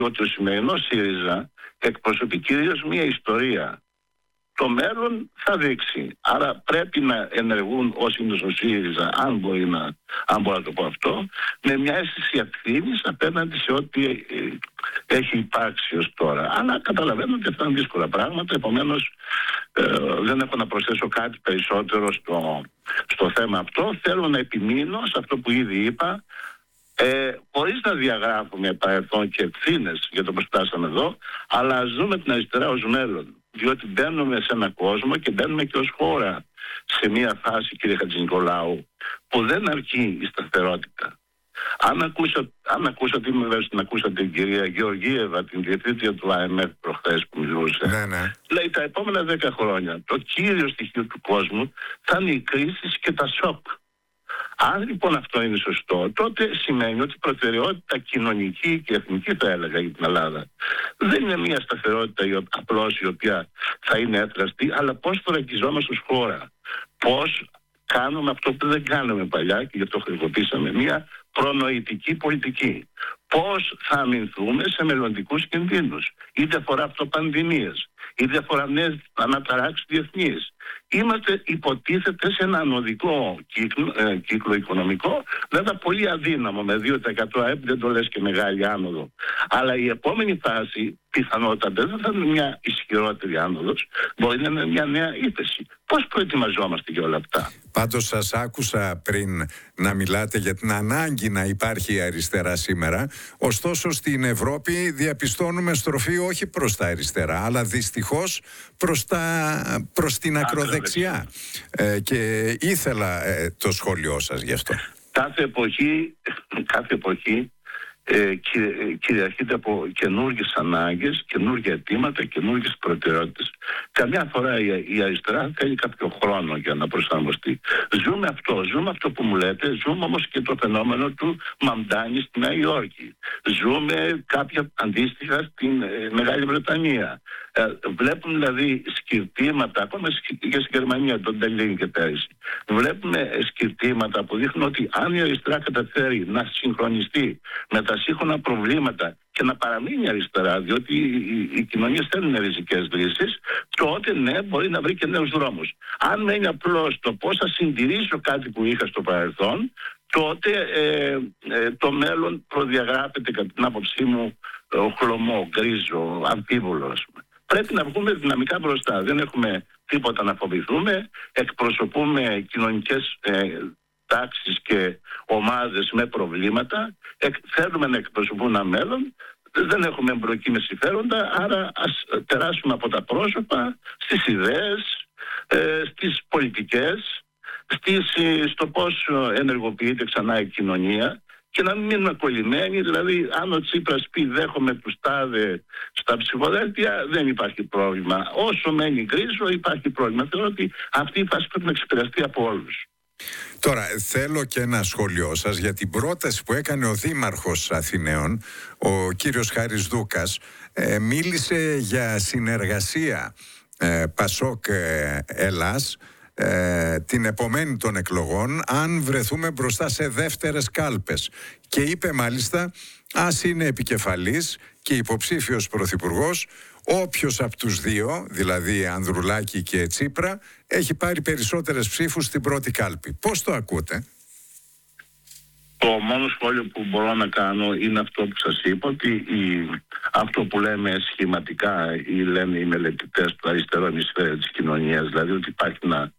ότι ο σημερινός ΣΥΡΙΖΑ εκπροσωπεί κυρίως μια ιστορία. Το μέλλον θα δείξει. Άρα πρέπει να ενεργούν όσοι είναι στο ΣΥΡΙΖΑ, αν μπορώ να το πω αυτό, με μια αίσθηση ευθύνης απέναντι σε ό,τι έχει υπάρξει ως τώρα. Αλλά καταλαβαίνω ότι αυτά είναι δύσκολα πράγματα, επομένως δεν έχω να προσθέσω κάτι περισσότερο στο θέμα αυτό. Θέλω να επιμείνω σε αυτό που ήδη είπα, χωρίς να διαγράφουμε παρελθόν και ευθύνες για το που φτάσαμε εδώ, αλλά ας δούμε την αριστερά ως μέλλον. Διότι μπαίνουμε σε έναν κόσμο και μπαίνουμε και ως χώρα σε μια φάση, κύριε Χατζηνικολάου, που δεν αρκεί η σταθερότητα. Αν ακούσατε, είμαι βέβαιος ότι ακούσατε την κυρία Γεωργίευα, την διευθύντρια του ΑΕΜΕΦ προχθές που μιλούσε. Ναι. Λέει τα επόμενα 10 χρόνια το κύριο στοιχείο του κόσμου θα είναι οι κρίσεις και τα σοκ. Αν λοιπόν αυτό είναι σωστό, τότε σημαίνει ότι η προτεραιότητα κοινωνική και εθνική, θα έλεγα, για την Ελλάδα δεν είναι μια σταθερότητα απλώς η οποία θα είναι εύθραστη, αλλά πώς θωρακιζόμαστε ως χώρα. Πώς κάνουμε αυτό που δεν κάναμε παλιά και γι' αυτό χρησιμοποιήσαμε μια προνοητική πολιτική. Πώς θα αμυνθούμε σε μελλοντικούς κινδύνους, είτε αφορά αυτό πανδημίες, είτε αφορά νέες αναταράξεις διεθνείς. Είμαστε, υποτίθεται, σε ένα ανωδικό κύκλο οικονομικό, βέβαια πολύ αδύναμο, με 2% ΑΕΠ, δεν το λες και μεγάλη άνοδο. Αλλά η επόμενη φάση πιθανότατα δεν θα είναι μια ισχυρότερη άνοδος, μπορεί να είναι μια νέα ύφεση. Πώς προετοιμαζόμαστε για όλα αυτά? Πάντως σας άκουσα πριν να μιλάτε για την ανάγκη να υπάρχει η αριστερά σήμερα. Ωστόσο στην Ευρώπη διαπιστώνουμε στροφή όχι προς τα αριστερά, αλλά δυστυχώς προς την ακροδεξιά. Και ήθελα το σχόλιο σας γι' αυτό. Κάθε εποχή κυριαρχείται από καινούργιες ανάγκες, καινούργια αιτήματα, καινούργιες προτεραιότητες. Καμιά φορά η αριστερά θέλει κάποιο χρόνο για να προσαρμοστεί. Ζούμε αυτό που μου λέτε, ζούμε όμως και το φαινόμενο του Μαμντάνη στη Νέα Υόρκη. Ζούμε κάποια αντίστοιχα στην Μεγάλη Βρετανία. Βλέπουμε δηλαδή σκυρτήματα, ακόμα και στη Γερμανία, τον Τελίν και πέρυσι. Βλέπουμε σκυρτήματα που δείχνουν ότι αν η αριστερά καταφέρει να συγχρονιστεί με τα σύγχρονα προβλήματα και να παραμείνει αριστερά, διότι οι κοινωνίες θέλουν ριζικές λύσεις, τότε ναι, μπορεί να βρει και νέους δρόμους. Αν μένει απλώς το πώς θα συντηρήσω κάτι που είχα στο παρελθόν, τότε το μέλλον προδιαγράφεται, κατά την άποψή μου, χλωμό, γκρίζο, αμφίβολο. Πρέπει να βγούμε δυναμικά μπροστά. Δεν έχουμε τίποτα να φοβηθούμε. Εκπροσωπούμε κοινωνικές τάξεις και ομάδες με προβλήματα. Θέλουμε να εκπροσωπούν ένα μέλλον. Δεν έχουμε εμπλοκή με συμφέροντα. Άρα ας περάσουμε από τα πρόσωπα στις ιδέες, στις πολιτικές, στο πώς ενεργοποιείται ξανά η κοινωνία. Και να μην μείνουμε κολλημένοι, δηλαδή αν ο Τσίπρας πει δέχομαι τους τάδε στα ψηφοδέλτια, δεν υπάρχει πρόβλημα. Όσο μένει γκρίζο υπάρχει πρόβλημα. Θεωρώ ότι αυτή η φάση πρέπει να εξυπηρεστεί από όλους. Τώρα θέλω και ένα σχόλιο σας για την πρόταση που έκανε ο Δήμαρχος Αθηναίων, ο κύριος Χάρης Δούκας. Μίλησε για συνεργασία Πασόκ Ελλάς την επομένη των εκλογών, αν βρεθούμε μπροστά σε δεύτερες κάλπες, και είπε μάλιστα ας είναι επικεφαλής και υποψήφιος πρωθυπουργός όποιος από τους δύο, δηλαδή Ανδρουλάκη και Τσίπρα, έχει πάρει περισσότερες ψήφους στην πρώτη κάλπη. Πώς το ακούτε? Το μόνο σχόλιο που μπορώ να κάνω είναι αυτό που σας είπα, ότι αυτό που λέμε σχηματικά ή λένε οι μελετητές του αριστερού ημισφαίρου της κοινωνίας, δηλαδή ότι υπάρχει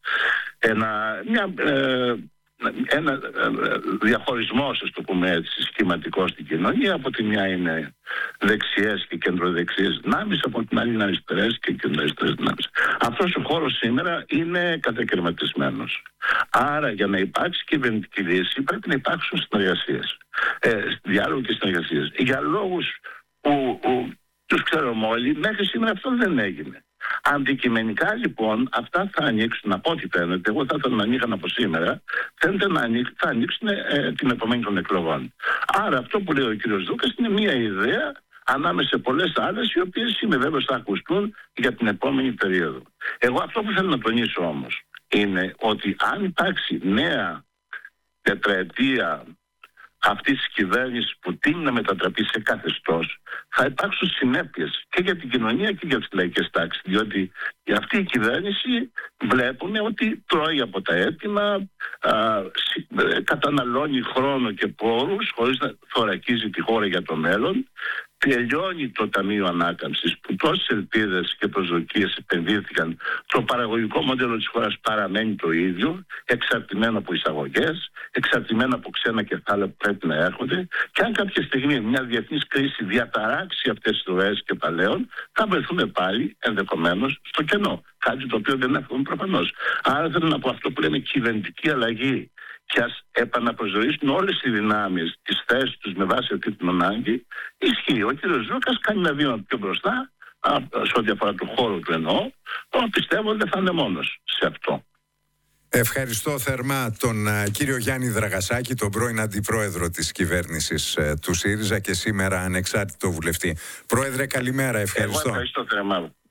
ένα διαχωρισμός, ας το πούμε έτσι, σχηματικό στην κοινωνία. Από τη μια είναι δεξιές και κεντροδεξιές δυνάμεις, από την άλλη είναι αριστερές και κεντροαριστερές δυνάμεις. Αυτός ο χώρος σήμερα είναι κατακαιρματισμένος. Άρα για να υπάρξει κυβερνητική λύση πρέπει να υπάρξουν συνεργασίες, διάλογο και συνεργασίες. Για λόγους που τους ξέρουμε όλοι, μέχρι σήμερα αυτό δεν έγινε. Αντικειμενικά λοιπόν αυτά θα ανοίξουν, από ό,τι φαίνεται, εγώ θα ήθελα να ανοίχαν από σήμερα, φαίνεται θα ανοίξουν την επομένη των εκλογών. Άρα αυτό που λέει ο κ. Δούκας είναι μια ιδέα ανάμεσα σε πολλές άλλες, οι οποίες είμαι βέβαιος θα ακουστούν για την επόμενη περίοδο. Εγώ αυτό που θέλω να τονίσω όμως είναι ότι αν υπάρξει νέα τετραετία αυτής της κυβέρνησης που τείνει να μετατραπεί σε καθεστώς, θα υπάρξουν συνέπειες και για την κοινωνία και για τις λαϊκές τάξεις. Διότι αυτή η κυβέρνηση βλέπουν ότι τρώει από τα έτοιμα, καταναλώνει χρόνο και πόρους χωρίς να θωρακίζει τη χώρα για το μέλλον. Τελειώνει το Ταμείο Ανάκαμψης που τόσες ελπίδες και προσδοκίες επενδύθηκαν. Το παραγωγικό μοντέλο της χώρας παραμένει το ίδιο, εξαρτημένο από εισαγωγές, εξαρτημένο από ξένα κεφάλαια που πρέπει να έρχονται, και αν κάποια στιγμή μια διεθνής κρίση διαταράξει αυτές τις ροές κεφαλαίων, θα βρεθούμε πάλι ενδεχομένως στο κενό. Κάτι το οποίο δεν έχουμε προφανώς. Άρα θέλω να πω αυτό που λέμε κυβερνητική αλλαγή, και ας επαναπροσδιορίσουν όλες οι δυνάμεις τις θέσεις τους με βάση αυτή την ανάγκη, ισχύει. Ο κ. Ζούκας κάνει ένα βήμα πιο μπροστά, σε ό,τι αφορά το χώρο του εννοώ, πιστεύω δεν θα είναι μόνος σε αυτό. Ευχαριστώ θερμά τον κύριο Γιάννη Δραγασάκη, τον πρώην αντιπρόεδρο της κυβέρνησης του ΣΥΡΙΖΑ και σήμερα ανεξάρτητο βουλευτή. Πρόεδρε, καλημέρα, ευχαριστώ. Εγώ ευχαριστώ θερμά.